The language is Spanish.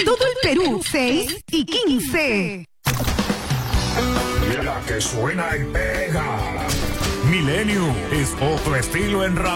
En todo el Perú, 6 y 15. La que suena y pega. Milenio es otro estilo en radio.